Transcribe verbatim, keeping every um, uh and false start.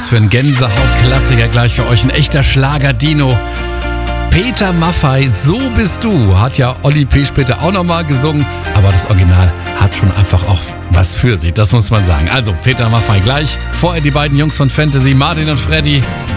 was für ein Gänsehaut-Klassiker gleich für euch. Ein echter Schlager-Dino. Peter Maffay, So bist du, hat ja Olli P. später auch nochmal gesungen, aber das Original hat schon einfach auch was für sich, das muss man sagen. Also Peter Maffay gleich, vorher die beiden Jungs von Fantasy, Martin und Freddy.